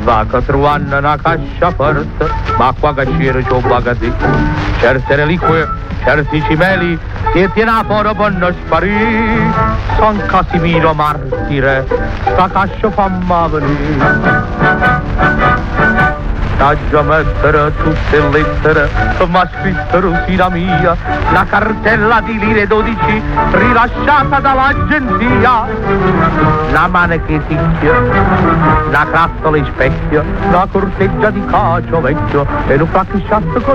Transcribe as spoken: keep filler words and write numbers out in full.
va che trovano una cascia forte, ma qua che c'era c'è un bagatì. Certe reliquie, certi cimeli, che tiene fuori per non sparire. San Casimiro martire, sta cascia famma venire. Già mettere tutte le lettere che m'ha scritto Rosina mia, la cartella di lire dodici rilasciata dall'agenzia, la mano che ticchia, la crazzola in specchio, la corteggia di cacio vecchio e un fracchissazzo con